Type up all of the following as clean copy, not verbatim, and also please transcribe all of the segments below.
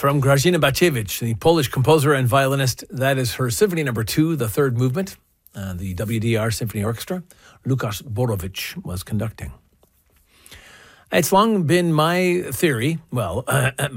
From Grażyna Bacewicz, the Polish composer and violinist, that is her Symphony No. 2, the third movement. The WDR Symphony Orchestra. Łukasz Borowicz was conducting. It's long been my theory, for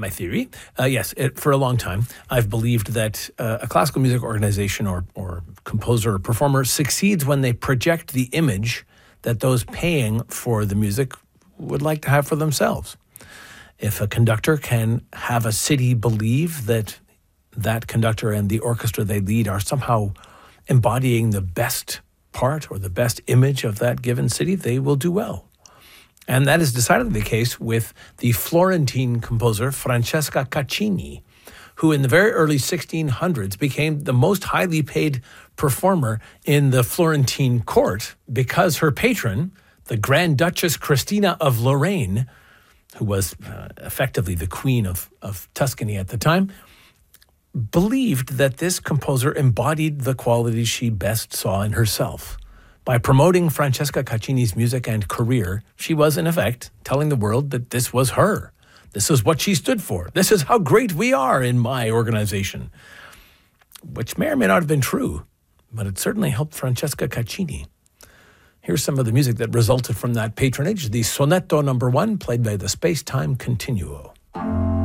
a long time, I've believed that a classical music organization or composer or performer succeeds when they project the image that those paying for the music would like to have for themselves. If a conductor can have a city believe that that conductor and the orchestra they lead are somehow embodying the best part or the best image of that given city, they will do well. And that is decidedly the case with the Florentine composer Francesca Caccini, who in the very early 1600s became the most highly paid performer in the Florentine court because her patron, the Grand Duchess Christina of Lorraine, who was effectively the queen of Tuscany at the time, believed that this composer embodied the qualities she best saw in herself. By promoting Francesca Caccini's music and career, she was, in effect, telling the world that this was her. This is what she stood for. This is how great we are in my organization. Which may or may not have been true, but it certainly helped Francesca Caccini. Here's some of the music that resulted from that patronage, the Sonetto No. 1, played by the Space-Time Continuo.